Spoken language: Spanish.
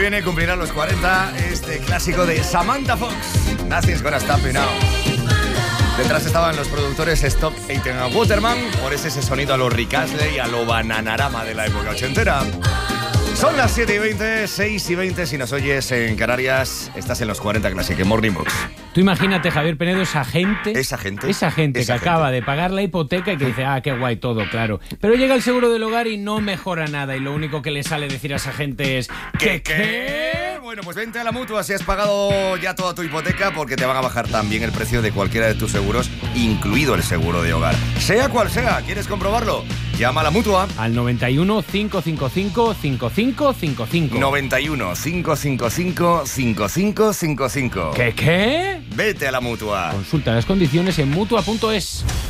viene cumplirá los 40 este clásico de Samantha Fox, Nothing's Gonna Stop Me Now. Detrás estaban los productores Stock Aitken y Waterman, por ese sonido a lo Rick Astley y a lo Bananarama de la época ochentera. Son las 7:20, 6:20 si nos oyes en Canarias, estás en los 40 Classic, en Morning Box. Tú imagínate, Javier Penedo, esa gente que acaba de pagar la hipoteca y que dice, qué guay todo, claro. Pero llega el seguro del hogar y no mejora nada y lo único que le sale decir a esa gente es ¿Qué? Bueno, pues vente a la Mutua si has pagado ya toda tu hipoteca porque te van a bajar también el precio de cualquiera de tus seguros, incluido el seguro de hogar. Sea cual sea, ¿quieres comprobarlo? Llama a la Mutua al 91 555 5555. 91 555 5555. ¿Qué? Vete a la Mutua. Consulta las condiciones en Mutua.es.